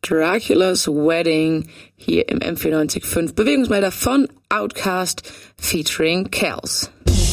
Dracula's Wedding hier im M94.5 Bewegungsmelder von Outkast featuring Kels.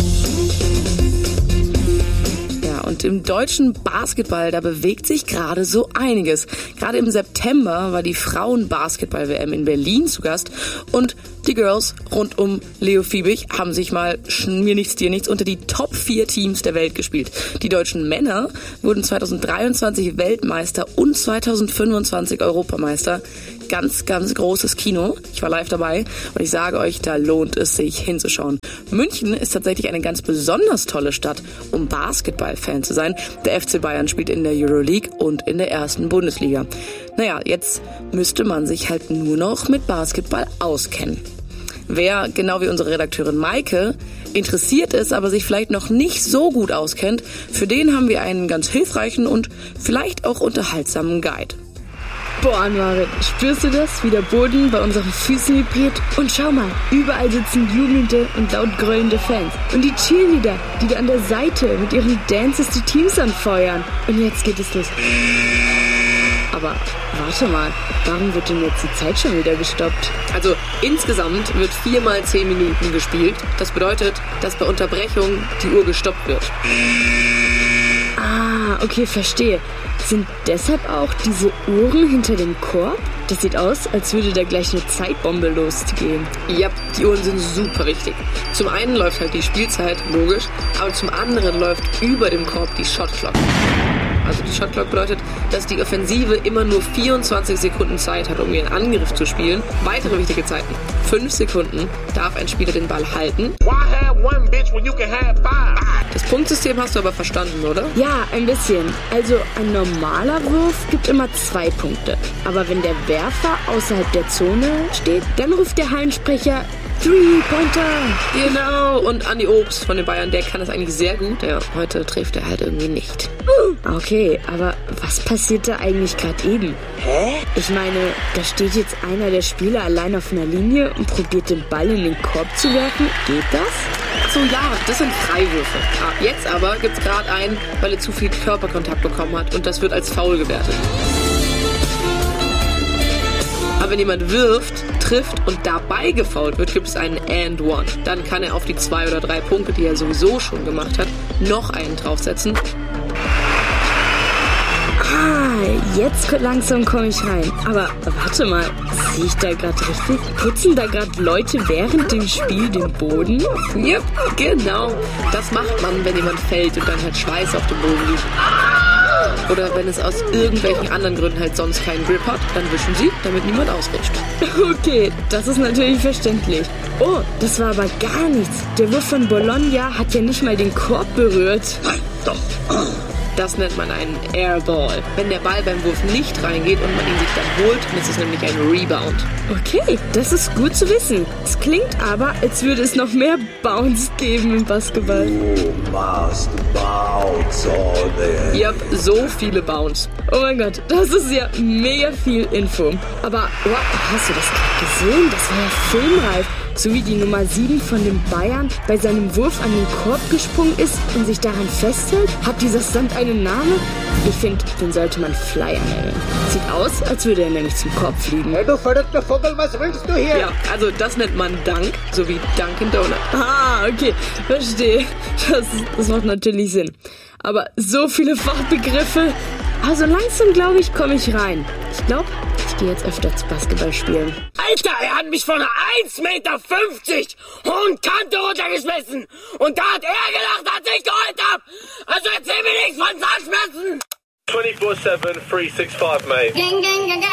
Ja, und im deutschen Basketball, da bewegt sich gerade so einiges. Gerade im September war die Frauen-Basketball-WM in Berlin zu Gast und die Girls rund um Leo Fiebig haben sich mal mir nichts, dir nichts unter die Top 4 Teams der Welt gespielt. Die deutschen Männer wurden 2023 Weltmeister und 2025 Europameister. Ganz, ganz großes Kino. Ich war live dabei und ich sage euch, da lohnt es sich hinzuschauen. München ist tatsächlich eine ganz besonders tolle Stadt, um Basketball-Fan zu sein. Der FC Bayern spielt in der Euroleague und in der ersten Bundesliga. Naja, jetzt müsste man sich halt nur noch mit Basketball auskennen. Wer, genau wie unsere Redakteurin Maike, interessiert ist, aber sich vielleicht noch nicht so gut auskennt, für den haben wir einen ganz hilfreichen und vielleicht auch unterhaltsamen Guide. Boah, Marit, spürst du das, wie der Boden bei unseren Füßen vibriert? Und schau mal, überall sitzen jubelnde und laut grölende Fans. Und die Cheerleader, die da an der Seite mit ihren Dances die Teams anfeuern. Und jetzt geht es los. Aber warte mal, warum wird denn jetzt die Zeit schon wieder gestoppt? Also insgesamt wird 4 mal 10 Minuten gespielt. Das bedeutet, dass bei Unterbrechung die Uhr gestoppt wird. Ah, okay, verstehe. Sind deshalb auch diese Uhren hinter dem Korb? Das sieht aus, als würde da gleich eine Zeitbombe losgehen. Ja, die Uhren sind super wichtig. Zum einen läuft halt die Spielzeit, logisch, aber zum anderen läuft über dem Korb die Shotclock. Also die Shotclock bedeutet, dass die Offensive immer nur 24 Sekunden Zeit hat, um ihren Angriff zu spielen. Weitere wichtige Zeiten. 5 Sekunden darf ein Spieler den Ball halten. Das Punktsystem hast du aber verstanden, oder? Ja, ein bisschen. Also ein normaler Wurf gibt immer 2 Punkte. Aber wenn der Werfer außerhalb der Zone steht, dann ruft der Hallensprecher 3-Pointer. Genau, und Andi Obst von den Bayern, der kann das eigentlich sehr gut. Ja, heute trifft er halt irgendwie nicht. Okay, aber was passiert da eigentlich gerade eben? Hä? Ich meine, da steht jetzt einer der Spieler allein auf einer Linie und probiert den Ball in den Korb zu werfen. Geht das? Achso, ja, das sind Freiwürfe. Jetzt aber gibt's gerade einen, weil er zu viel Körperkontakt bekommen hat und das wird als Foul gewertet. Aber wenn jemand wirft, trifft und dabei gefoult wird, gibt es einen and one. Dann kann er auf die 2 oder 3 Punkte, die er sowieso schon gemacht hat, noch einen draufsetzen. Jetzt langsam komme ich rein. Aber warte mal, sehe ich da gerade richtig? Putzen da gerade Leute während dem Spiel den Boden? Yep, genau. Das macht man, wenn jemand fällt und dann halt Schweiß auf dem Boden liegt. Oder wenn es aus irgendwelchen anderen Gründen halt sonst keinen Grip hat, dann wischen sie, damit niemand ausrutscht. Okay, das ist natürlich verständlich. Oh, das war aber gar nichts. Der Wurf von Bologna hat ja nicht mal den Korb berührt. Das nennt man einen Airball. Wenn der Ball beim Wurf nicht reingeht und man ihn sich dann holt, dann ist es nämlich ein Rebound. Okay, das ist gut zu wissen. Es klingt aber, als würde es noch mehr Bounce geben im Basketball. You must bounce all day. Yep, so viele Bounce. Oh mein Gott, das ist ja mega viel Info. Aber hast du das gerade gesehen? Das war ja filmreif. So wie die Nummer 7 von den Bayern bei seinem Wurf an den Korb gesprungen ist und sich daran festhält. Hat dieser Stunt einen Namen? Ich finde, den sollte man Flyer nennen. Sieht aus, als würde er nämlich zum Korb fliegen. Hey, du verrückter Vogel, was willst du hier? Ja, also das nennt man Dunk, so wie Dunkin' Donut. Ah, okay, verstehe. Das macht natürlich Sinn. Aber so viele Fachbegriffe. Also langsam, glaube ich, komme ich rein. Ich glaube, ich gehe jetzt öfter zu Basketball spielen. Alter, er hat mich von 1,50 Meter hohen Kante runtergeschmissen. Und da hat er gelacht, als ich geheult hab. Also erzähl mir nichts von Zahnschmerzen. 24/7, 365, mate. Gang, gang, gang, gang.